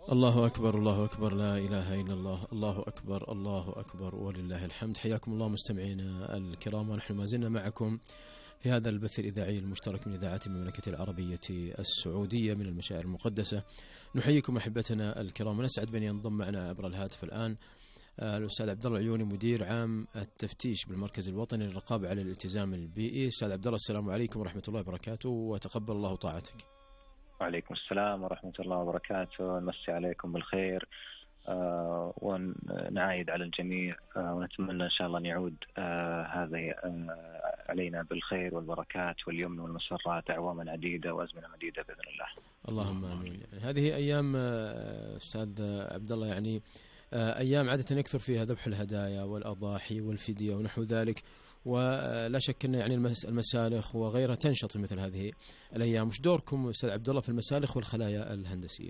الله أكبر الله أكبر، لا إله إلا الله، الله أكبر الله أكبر ولله الحمد. حياكم الله مستمعينا الكرام، ونحن ما زلنا معكم في هذا البث الإذاعي المشترك من إذاعات المملكة العربية السعودية من المشاعر المقدسة. نحييكم أحبتنا الكرام، ونسعد بأن ينضم معنا عبر الهاتف الآن الأستاذ عبد الله العيوني، مدير عام التفتيش بالمركز الوطني للرقابة على الالتزام البيئي. أستاذ عبد الله، السلام عليكم ورحمة الله وبركاته، وتقبل الله طاعتك. وعليكم السلام ورحمة الله وبركاته، نمسي عليكم بالخير ونعايد على الجميع، ونتمنى إن شاء الله أن يعود هذا علينا بالخير والبركات واليمن والمسرات أعواما عديدة وأزمنة مديدة بإذن الله. اللهم آمين. هذه أيام أستاذ عبد الله، يعني أيام عادة يكثر فيها ذبح الهدايا والأضاحي والفدية ونحو ذلك، ولا شك أن يعني المسالخ وغيرها تنشط مثل هذه الأيام. وش دوركم أستاذ عبد الله في المسالخ والخلايا الهندسية؟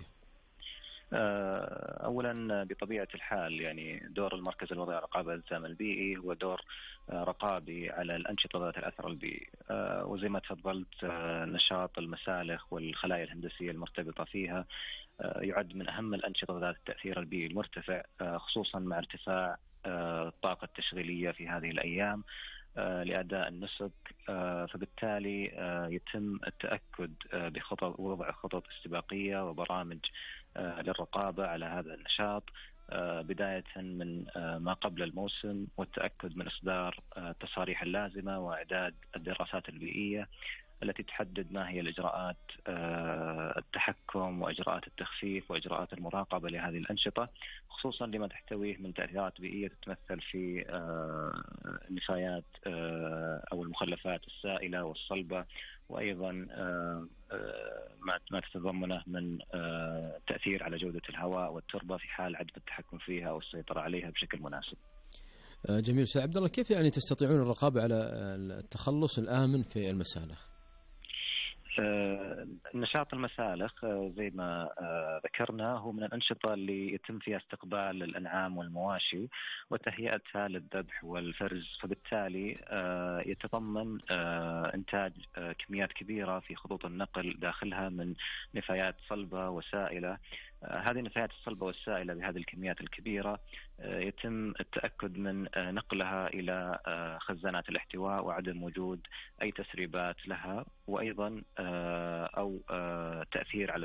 أولا بطبيعة الحال يعني دور المركز الوطني للرقابة على الالتزام البيئي هو دور رقابي على الأنشطة ذات الأثر البيئي، وزي ما تفضلت نشاط المسالخ والخلايا الهندسية المرتبطة فيها يعد من أهم الأنشطة ذات التأثير البيئي المرتفع، خصوصا مع ارتفاع الطاقة التشغيلية في هذه الأيام لأداء النسك، فبالتالي يتم التأكد بخطط وضع خطط استباقية وبرامج للرقابة على هذا النشاط، بداية من ما قبل الموسم، والتأكد من إصدار التصاريح اللازمة وإعداد الدراسات البيئية التي تحدد ما هي الإجراءات التحكم وإجراءات التخفيف وإجراءات المراقبة لهذه الأنشطة، خصوصا لما تحتويه من تأثيرات بيئية تتمثل في النفايات أو المخلفات السائلة والصلبة، وأيضا ما تتضمنه من تأثير على جودة الهواء والتربة في حال عدم التحكم فيها أو السيطرة عليها بشكل مناسب. جميل. أستاذ عبد الله، كيف يعني تستطيعون الرقابة على التخلص الآمن في المسالخ؟ نشاط المسالخ زي ما ذكرنا هو من الأنشطة اللي يتم فيها استقبال الأنعام والمواشي وتهيئتها للذبح والفرز، فبالتالي يتضمن إنتاج كميات كبيرة في خطوط النقل داخلها من نفايات صلبة وسائلة. هذه النفايات الصلبة والسائلة بهذه الكميات الكبيرة يتم التأكد من نقلها إلى خزانات الاحتواء وعدم وجود أي تسريبات لها، وأيضا أو تأثير على